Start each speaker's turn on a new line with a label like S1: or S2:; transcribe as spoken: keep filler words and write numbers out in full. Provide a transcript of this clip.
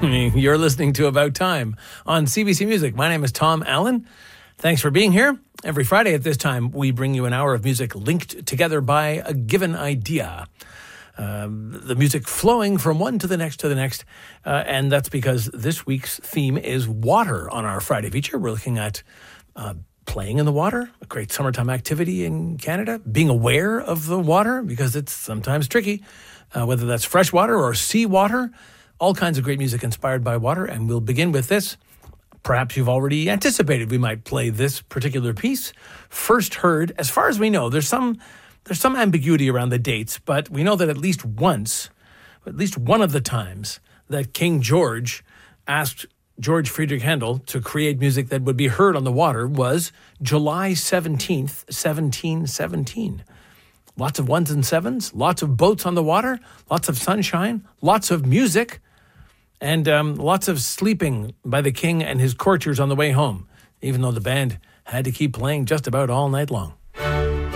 S1: You're listening to About Time on C B C Music. My name is Tom Allen. Thanks for being here. Every Friday at this time, we bring you an hour of music linked together by a given idea. Um, the music flowing from one to the next to the next. Uh, and that's because this week's theme is water on our Friday feature. We're looking at uh, playing in the water, a great summertime activity in Canada, being aware of the water because it's sometimes tricky, uh, whether that's fresh water or seawater, all kinds of great music inspired by water. And we'll begin with this. Perhaps you've already anticipated we might play this particular piece. First heard, as far as we know, there's some there's some ambiguity around the dates, but we know that at least once, at least one of the times that King George asked George Friedrich Handel to create music that would be heard on the water was July seventeenth, seventeen seventeen. Lots of ones and sevens, lots of boats on the water, lots of sunshine, lots of music, and um, lots of sleeping by the king and his courtiers on the way home, even though the band had to keep playing just about all night long.